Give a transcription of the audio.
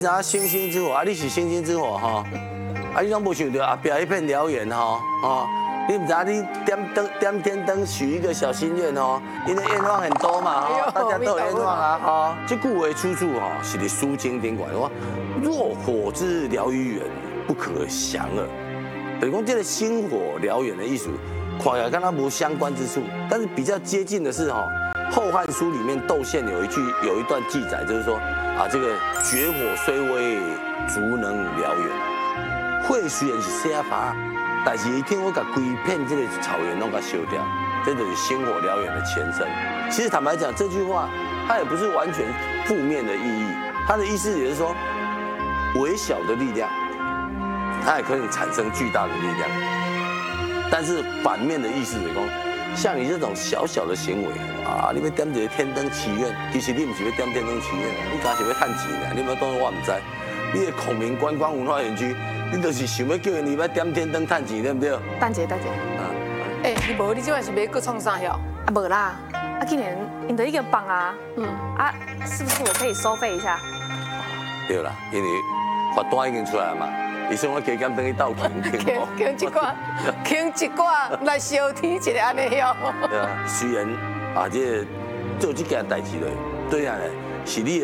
啥星星之火啊？你是星星之火哈？啊，你拢无想到后壁一片燎原哈啊！你唔知你点天灯许一个小心愿哦，因为愿望很多嘛哈，大家都有愿望啊哈。这句话出处哈是伫《书经典》管，说若火之燎于原，不可降耳。等于讲这个星火燎原的意思，看起来跟它无相关之处，但是比较接近的是哈，《后汉书》里面窦宪有一段记载，就是说啊，这个绝火虽微，足能燎原。火虽然是写法，但是一天我把规片这个草原弄给烧掉，这就是星火燎原的前身。其实坦白讲，这句话它也不是完全负面的意义，它的意思也是说，微小的力量，它也可以产生巨大的力量。但是反面的意思是说，像你这种小小的行为啊，你要点一个天灯祈愿，其实你不是要点天灯祈愿，你只是要赚钱的，你要当我唔知。你的孔明观光文化园区，你就是想要叫人你要点天灯赚钱，对不对？ 蛋姐，哎，你无你今晚是要搁创啥哟？啊，无啦，啊，今年你的一个榜啊，啊，是不是我可以收费一下？ 对啦，因为罚单已经出来了嘛，伊说我加减等于斗庆轻一寡来消天一个安尼哟。 对啊，虽然啊，这做这件代志嘞，对啊嘞，是你。